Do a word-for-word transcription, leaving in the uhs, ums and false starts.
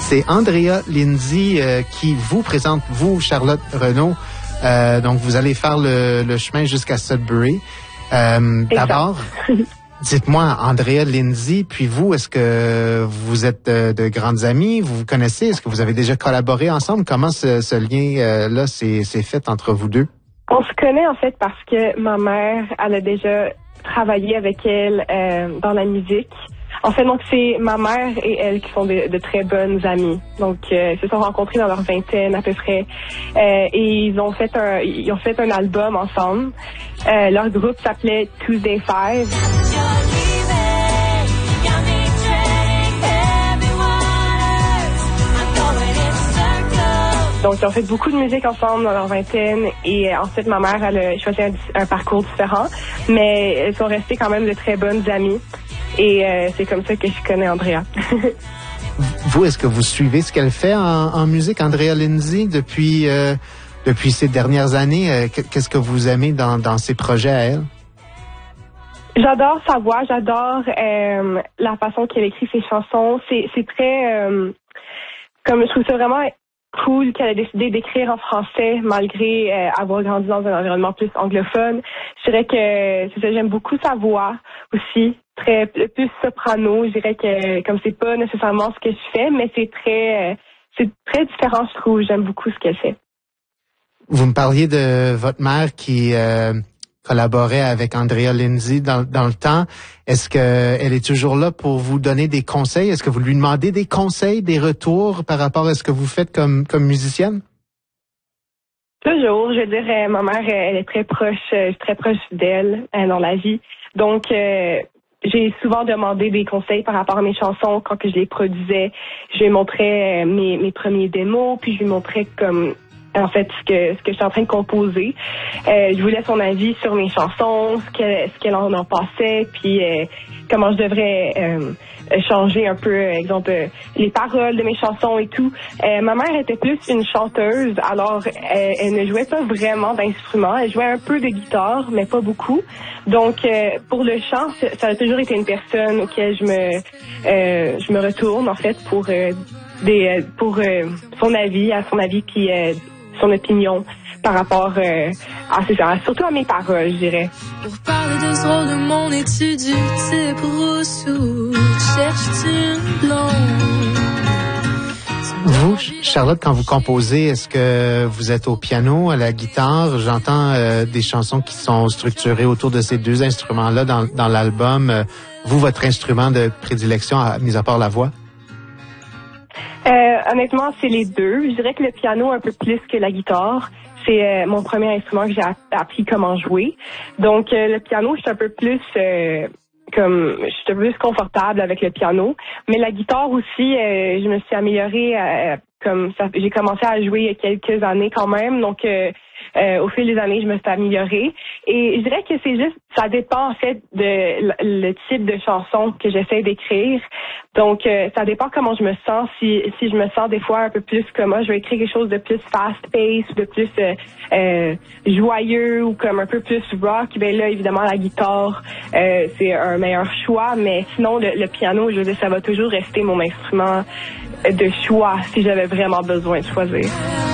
C'est Andrea Lindsay euh, qui vous présente, vous, Charlotte Renaud. Euh, donc, vous allez faire le, le chemin jusqu'à Sudbury. Euh, d'abord, dites-moi, Andrea Lindsay, puis vous, est-ce que vous êtes de, de grandes amies? Vous vous connaissez? Est-ce que vous avez déjà collaboré ensemble? Comment ce, ce lien-là euh, s'est, s'est fait entre vous deux? On se connaît, en fait, parce que ma mère, elle a déjà travaillé avec elle euh, dans la musique. En fait, donc, c'est ma mère et elle qui sont de, de très bonnes amies. Donc, euh, ils se sont rencontrés dans leur vingtaine, à peu près. Euh, et ils ont fait un, ils ont fait un album ensemble. Euh, leur groupe s'appelait Tuesday Five. Donc, ils ont fait beaucoup de musique ensemble dans leur vingtaine et euh, ensuite, ma mère, elle a choisi un, un parcours différent, mais elles sont restées quand même de très bonnes amies et euh, c'est comme ça que je connais Andrea. Vous, est-ce que vous suivez ce qu'elle fait en, en musique, Andrea Lindsay, depuis, euh, depuis ces dernières années? Euh, qu'est-ce que vous aimez dans, dans ses projets à elle? J'adore sa voix, j'adore euh, la façon qu'elle écrit ses chansons. C'est, c'est très... Euh, comme je trouve ça vraiment... cool qu'elle a décidé d'écrire en français malgré euh, avoir grandi dans un environnement plus anglophone. Je dirais que c'est ça, j'aime beaucoup sa voix aussi, très plus soprano. Je dirais que comme c'est pas nécessairement ce que je fais, mais c'est très euh, c'est très différent, je trouve. J'aime beaucoup ce qu'elle fait. Vous me parliez de votre mère qui euh, collaborait avec Andrea Lindsay dans, dans le temps. Est-ce qu'elle est toujours là pour vous donner des conseils? Est-ce que vous lui demandez des conseils, des retours par rapport à ce que vous faites comme, comme musicienne? Toujours. Je dirais, ma mère, elle est très proche, je suis très proche d'elle euh, dans la vie. Donc, euh, j'ai souvent demandé des conseils par rapport à mes chansons quand que je les produisais. Je lui montrais euh, mes, mes premiers démos, puis je lui montrais comme... en fait, ce que ce que je suis en train de composer. Euh, je voulais son avis sur mes chansons, ce qu'elle ce qu'elle en en pensait, puis euh, comment je devrais euh, changer un peu, euh, exemple, euh, les paroles de mes chansons et tout. Euh, ma mère était plus une chanteuse, alors euh, elle ne jouait pas vraiment d'instruments. Elle jouait un peu de guitare, mais pas beaucoup. Donc, euh, pour le chant, ça a toujours été une personne auquel je me euh, je me retourne, en fait, pour euh, des pour euh, son avis, à son avis, puis euh, son opinion par rapport euh, à ces gens, surtout à mes paroles, je dirais. Pour parler de ce rôle de mon étude, c'est pour sous, cherches une blonde. Vous, Charlotte, quand vous composez, est-ce que vous êtes au piano, à la guitare? J'entends euh, des chansons qui sont structurées autour de ces deux instruments-là dans, dans l'album. Vous, votre instrument de prédilection, mis à part la voix? Euh, honnêtement, c'est les deux. Je dirais que le piano un peu plus que la guitare. C'est euh, mon premier instrument que j'ai appris comment jouer. Donc, euh, le piano, je suis un peu plus euh, comme je suis un peu plus confortable avec le piano. Mais la guitare aussi, euh, je me suis améliorée. Euh, comme ça, j'ai commencé à jouer il y a quelques années quand même. Donc, euh, euh, au fil des années, je me suis améliorée. Et je dirais que c'est juste, ça dépend en fait de le, le type de chanson que j'essaie d'écrire. Donc, euh, ça dépend comment je me sens. Si si je me sens des fois un peu plus comme moi, je vais écrire quelque chose de plus fast-paced, de plus euh, euh, joyeux ou comme un peu plus rock. Ben là, évidemment, la guitare, euh, c'est un meilleur choix. Mais sinon, le, le piano, je veux dire, ça va toujours rester mon instrument de choix si j'avais vraiment besoin de choisir.